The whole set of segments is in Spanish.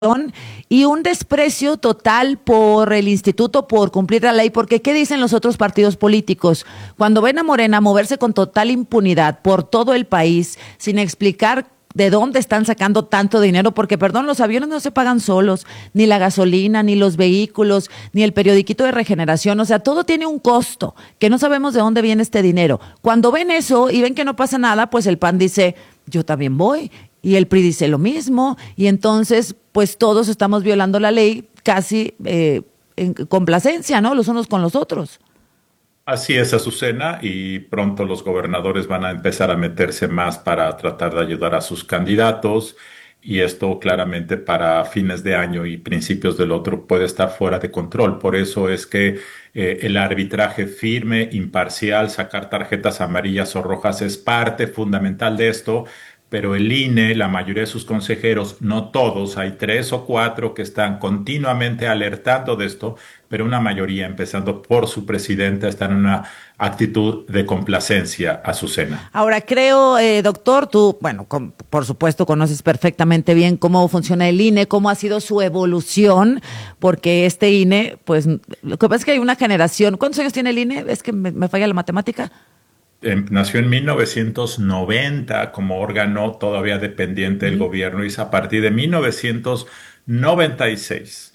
y un desprecio total por el instituto, por cumplir la ley, porque ¿qué dicen los otros partidos políticos? Cuando ven a Morena moverse con total impunidad por todo el país, sin explicar de dónde están sacando tanto dinero, porque perdón, los aviones no se pagan solos, ni la gasolina, ni los vehículos, ni el periodiquito de Regeneración, o sea, todo tiene un costo, que no sabemos de dónde viene este dinero. Cuando ven eso y ven que no pasa nada, pues el PAN dice, yo también voy, y el PRI dice lo mismo, y entonces, pues todos estamos violando la ley casi en complacencia, ¿no? Los unos con los otros. Así es, Azucena, y pronto los gobernadores van a empezar a meterse más para tratar de ayudar a sus candidatos, y esto claramente para fines de año y principios del otro puede estar fuera de control. Por eso es que el arbitraje firme, imparcial, sacar tarjetas amarillas o rojas es parte fundamental de esto. Pero el INE, la mayoría de sus consejeros, no todos, hay tres o cuatro que están continuamente alertando de esto, pero una mayoría, empezando por su presidenta, está en una actitud de complacencia, Azucena. Ahora, creo, doctor, tú, bueno, por supuesto conoces perfectamente bien cómo funciona el INE, cómo ha sido su evolución, porque este INE, pues, lo que pasa es que hay una generación. ¿Cuántos años tiene el INE? Es que me falla la matemática. Nació en 1990 como órgano todavía dependiente del Ujú. gobierno y es a partir de 1996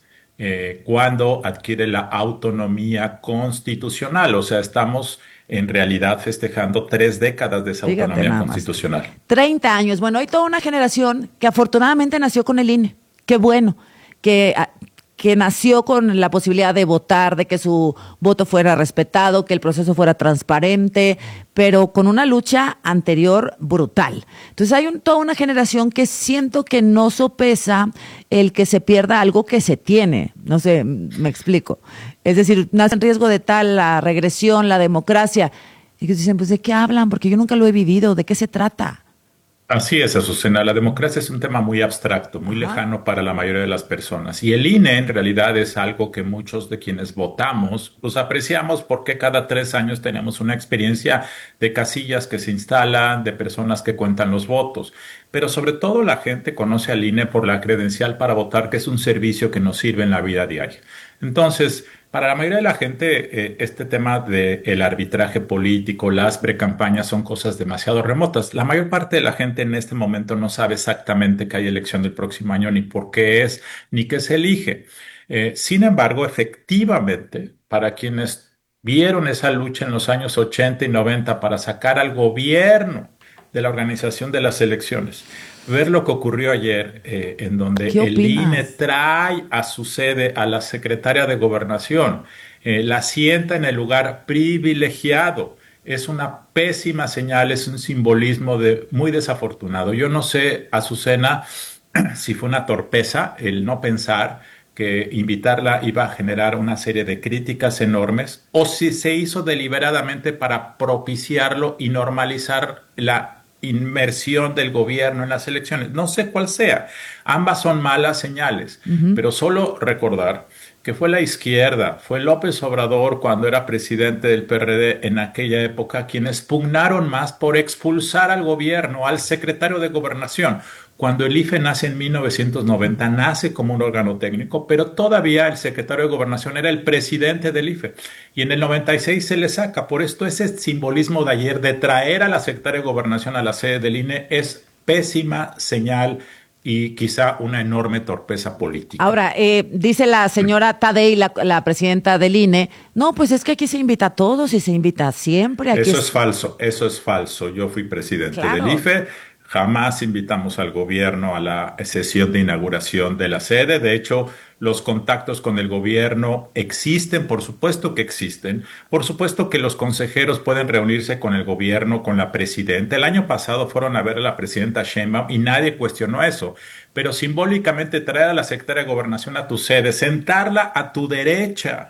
cuando adquiere la autonomía constitucional. O sea, estamos en realidad festejando 3 décadas de esa Fíjate autonomía nada más. constitucional. 30 años. Bueno, hay toda una generación que afortunadamente nació con el INE. Qué bueno. Que, que nació con la posibilidad de votar, de que su voto fuera respetado, que el proceso fuera transparente, pero con una lucha anterior brutal. Entonces hay toda una generación que siento que no sopesa el que se pierda algo que se tiene. No sé, me explico. Es decir, nace en riesgo de tal la regresión, la democracia. Y ellos dicen, pues ¿de qué hablan? Porque yo nunca lo he vivido. ¿De qué se trata? Así es, Azucena. La democracia es un tema muy abstracto, muy Ajá. lejano para la mayoría de las personas. Y el INE en realidad es algo que muchos de quienes votamos, pues apreciamos porque cada 3 años tenemos una experiencia de casillas que se instalan, de personas que cuentan los votos. Pero sobre todo la gente conoce al INE por la credencial para votar, que es un servicio que nos sirve en la vida diaria. Entonces, para la mayoría de la gente, este tema del arbitraje político, las precampañas son cosas demasiado remotas. La mayor parte de la gente en este momento no sabe exactamente que hay elección del próximo año, ni por qué es, ni qué se elige. Sin embargo, efectivamente, para quienes vieron esa lucha en los años 80 y 90 para sacar al gobierno de la organización de las elecciones, ver lo que ocurrió ayer, en donde ¿Qué el INE opinas? trae a su sede a la secretaria de Gobernación, la sienta en el lugar privilegiado. Es una pésima señal, es un simbolismo muy desafortunado. Yo no sé, Azucena, si fue una torpeza el no pensar que invitarla iba a generar una serie de críticas enormes, o si se hizo deliberadamente para propiciarlo y normalizar la inmersión del gobierno en las elecciones. No sé cuál sea. Ambas son malas señales, Ujú. pero solo recordar que fue la izquierda, fue López Obrador cuando era presidente del PRD en aquella época, quienes pugnaron más por expulsar al gobierno, al secretario de Gobernación. Cuando el IFE nace en 1990, nace como un órgano técnico, pero todavía el secretario de Gobernación era el presidente del IFE. Y en el 96 se le saca. Por esto ese simbolismo de ayer de traer a la secretaria de Gobernación a la sede del INE es pésima señal y quizá una enorme torpeza política. Ahora, dice la señora Tadei, la presidenta del INE, no, pues es que aquí se invita a todos y se invita siempre. Aquí Eso es, es falso, eso es falso. Yo fui presidente del claro. IFE, jamás invitamos al gobierno a la sesión de inauguración de la sede. De hecho, los contactos con el gobierno existen, por supuesto que existen. Por supuesto que los consejeros pueden reunirse con el gobierno, con la presidenta. El año pasado fueron a ver a la presidenta Sheinbaum y nadie cuestionó eso. Pero simbólicamente traer a la secretaria de Gobernación a tu sede, sentarla a tu derecha,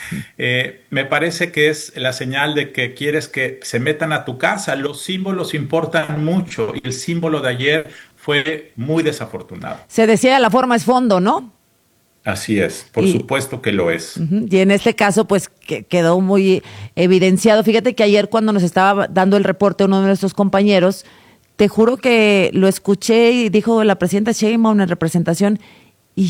me parece que es la señal de que quieres que se metan a tu casa. Los símbolos importan mucho y el símbolo de ayer fue muy desafortunado. Se decía la forma es fondo, ¿no? Así es, por Y, supuesto que lo es. ujú, y en este caso, pues quedó muy evidenciado. Fíjate que ayer cuando nos estaba dando el reporte uno de nuestros compañeros, te juro que lo escuché y dijo la presidenta Sheinbaum en representación,